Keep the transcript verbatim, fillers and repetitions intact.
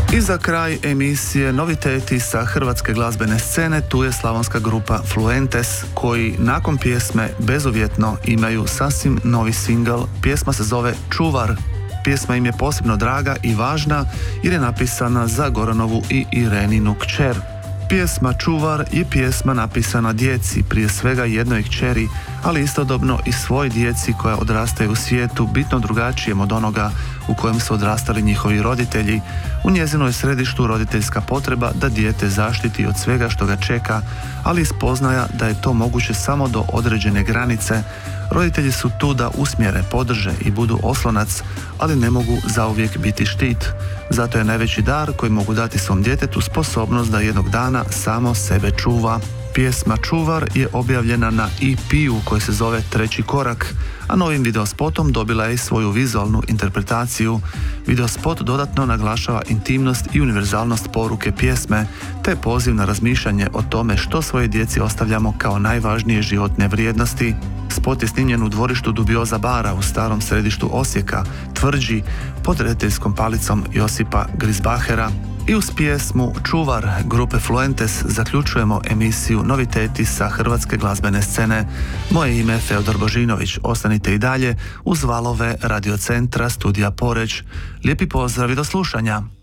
I za kraj emisije noviteti sa hrvatske glazbene scene, tu je slavonska grupa Fluentes, koji nakon pjesme Bezuvjetno imaju sasvim novi singl. Pjesma se zove Čuvar. Pjesma im je posebno draga i važna jer je napisana za Goranovu i Ireninu kćer. Pjesma Čuvar je pjesma napisana djeci, prije svega jednoj kćeri, ali istodobno i svoj djeci koja odrastaju u svijetu bitno drugačijem od onoga u kojem su odrastali njihovi roditelji. U njezinoj je središtu roditeljska potreba da dijete zaštiti od svega što ga čeka, ali spoznaja da je to moguće samo do određene granice. Roditelji su tu da usmjere, podrže i budu oslonac, ali ne mogu zauvijek biti štit. Zato je najveći dar koji mogu dati svom djetetu sposobnost da jednog dana samo sebe čuva. Pjesma Čuvar je objavljena na E P-u koji se zove Treći korak, a novim videospotom dobila je i svoju vizualnu interpretaciju. Videospot dodatno naglašava intimnost i univerzalnost poruke pjesme, te poziv na razmišljanje o tome što svoje djeci ostavljamo kao najvažnije životne vrijednosti. Spot je snimljen u dvorištu Dubioza bara u starom središtu Osijeka, tvrđi, pod rediteljskom palicom Josipa Grisbachera. I uz pjesmu Čuvar grupe Fluentes zaključujemo emisiju noviteti sa hrvatske glazbene scene. Moje ime je Feodor Božinović. Ostanite i dalje uz valove radiocentra Studija Poreč. Lijepi pozdrav i do slušanja.